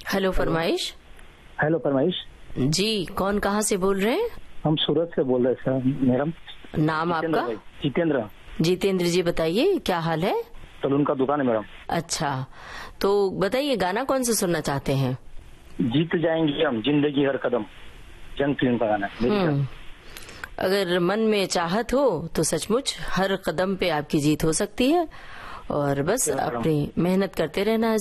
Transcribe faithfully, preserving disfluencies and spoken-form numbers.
Hello फरमाइश। Hello फरमाइश जी, कौन कहाँ से बोल रहे हैं? हम सूरत से बोल रहे हैं सर। मैडम नाम आपका? जितेंद्र। जितेंद्र जी, बताइए क्या हाल है? सलून का दुकान है मैडम। अच्छा, तो बताइए गाना कौन सा सुनना चाहते हैं? जीत जाएंगे हम, जिंदगी हर कदम, जंग फिल्म का गाना है। अगर मन में चाहत हो तो सचमुच हर कदम पे आपकी जीत हो सकती है, और बस अपनी मेहनत करते रहना है।